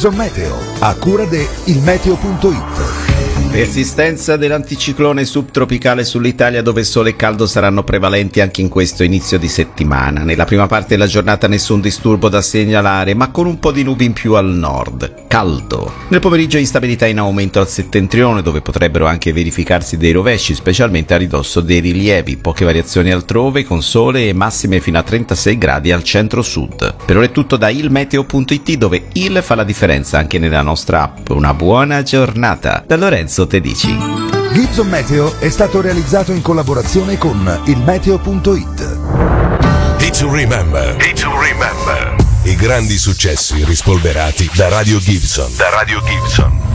Gibson Meteo, a cura de ilmeteo.it. Persistenza dell'anticiclone subtropicale sull'Italia, dove sole e caldo saranno prevalenti anche in questo inizio di settimana. Nella prima parte della giornata nessun disturbo da segnalare, ma con un po' di nubi in più al nord. Caldo. Nel pomeriggio instabilità in aumento al settentrione, dove potrebbero anche verificarsi dei rovesci, specialmente a ridosso dei rilievi. Poche variazioni altrove, con sole e massime fino a 36 gradi al centro-sud. Per ora è tutto da ilmeteo.it, dove il fa la differenza anche nella nostra app. Una buona giornata da Lorenzo Tedici. Gibson Meteo è stato realizzato in collaborazione con ilmeteo.it. Hit to remember. I grandi successi rispolverati da Radio Gibson.